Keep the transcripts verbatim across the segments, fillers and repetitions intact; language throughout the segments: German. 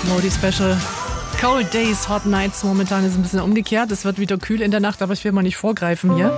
Modi Special. Cold Days, Hot Nights. Momentan ist es ein bisschen umgekehrt. Es wird wieder kühl in der Nacht, aber ich will mal nicht vorgreifen hier.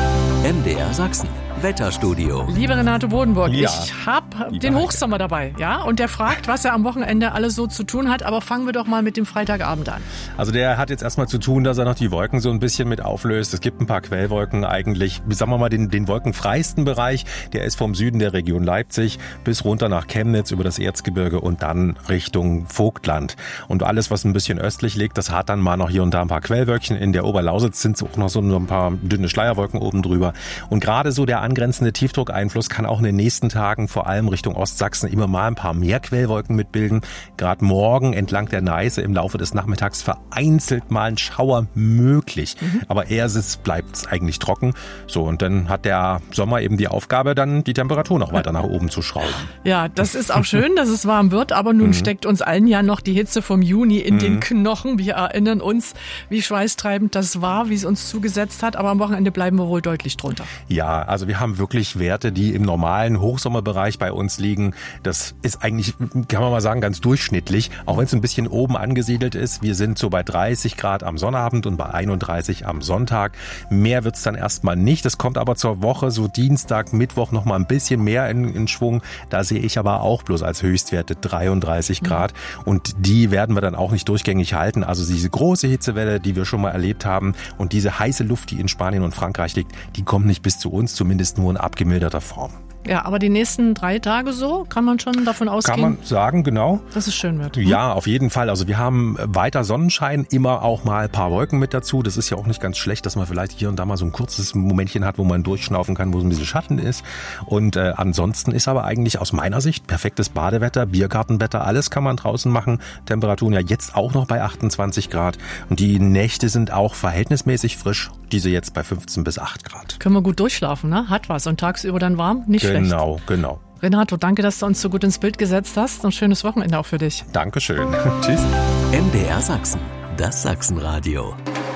M D R Sachsen. Wetterstudio. Lieber Renato Bodenburg, Ja, ich habe den Hochsommer dabei, ja, und der fragt, was er am Wochenende alles so zu tun hat, aber fangen wir doch mal mit dem Freitagabend an. Also der hat jetzt erstmal zu tun, dass er noch die Wolken so ein bisschen mit auflöst. Es gibt ein paar Quellwolken eigentlich, sagen wir mal den, den wolkenfreisten Bereich, der ist vom Süden der Region Leipzig bis runter nach Chemnitz über das Erzgebirge und dann Richtung Vogtland. Und alles, was ein bisschen östlich liegt, das hat dann mal noch hier und da ein paar Quellwölkchen. In der Oberlausitz sind auch noch so ein paar dünne Schleierwolken oben drüber. Und gerade so der angrenzende Tiefdruckeinfluss kann auch in den nächsten Tagen vor allem Richtung Ostsachsen immer mal ein paar mehr Quellwolken mitbilden. Gerade morgen entlang der Neiße im Laufe des Nachmittags vereinzelt mal ein Schauer möglich. Mhm. Aber eher bleibt es eigentlich trocken. So, und dann hat der Sommer eben die Aufgabe, dann die Temperatur noch weiter nach oben zu schrauben. Ja, das ist auch schön, dass es warm wird, aber nun mhm. steckt uns allen ja noch die Hitze vom Juni in mhm. den Knochen. Wir erinnern uns, wie schweißtreibend das war, wie es uns zugesetzt hat, aber am Wochenende bleiben wir wohl deutlich drunter. Ja, also wir haben wirklich Werte, die im normalen Hochsommerbereich bei uns liegen. Das ist eigentlich, kann man mal sagen, ganz durchschnittlich, auch wenn es ein bisschen oben angesiedelt ist. Wir sind so bei dreißig Grad am Sonnabend und bei einunddreißig am Sonntag. Mehr wird's dann erstmal nicht. Das kommt aber zur Woche, so Dienstag, Mittwoch noch mal ein bisschen mehr in, in Schwung. Da sehe ich aber auch bloß als Höchstwerte dreiunddreißig Grad. Und die werden wir dann auch nicht durchgängig halten. Also diese große Hitzewelle, die wir schon mal erlebt haben und diese heiße Luft, die in Spanien und Frankreich liegt, die kommt nicht bis zu uns, zumindest nur in abgemilderter Form. Ja, aber die nächsten drei Tage so, kann man schon davon ausgehen? Kann man sagen, genau. Dass es schön wird. Ja, auf jeden Fall. Also wir haben weiter Sonnenschein, immer auch mal ein paar Wolken mit dazu. Das ist ja auch nicht ganz schlecht, dass man vielleicht hier und da mal so ein kurzes Momentchen hat, wo man durchschnaufen kann, wo so ein bisschen Schatten ist. Und äh, ansonsten ist aber eigentlich aus meiner Sicht perfektes Badewetter, Biergartenwetter, alles kann man draußen machen. Temperaturen ja jetzt auch noch bei achtundzwanzig Grad. Und die Nächte sind auch verhältnismäßig frisch, diese jetzt bei fünfzehn bis acht Grad. Können wir gut durchschlafen, ne? Hat was. Und tagsüber dann warm? Nicht schlecht. Genau, genau. Renato, danke, dass du uns so gut ins Bild gesetzt hast. Ein schönes Wochenende auch für dich. Dankeschön. Tschüss. M D R Sachsen, das Sachsenradio.